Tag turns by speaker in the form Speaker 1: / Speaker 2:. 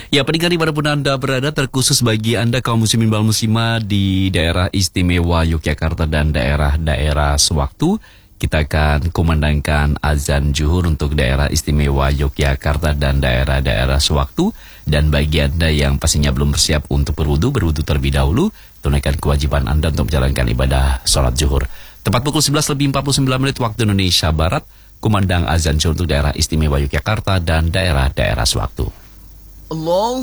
Speaker 1: Ya, pendengar dimanapun Anda berada, terkhusus bagi Anda kaum muslimin wal muslimah di daerah istimewa Yogyakarta dan daerah-daerah sewaktu, kita akan kumandangkan azan zuhur untuk daerah istimewa Yogyakarta dan daerah-daerah sewaktu. Dan bagi Anda yang pastinya belum bersiap untuk berwudu terlebih dahulu, tunaikan kewajiban Anda untuk menjalankan ibadah sholat zuhur. Tepat pukul 11:49 waktu Indonesia Barat, kumandang azan zuhur untuk daerah istimewa Yogyakarta dan daerah-daerah sewaktu.
Speaker 2: Allah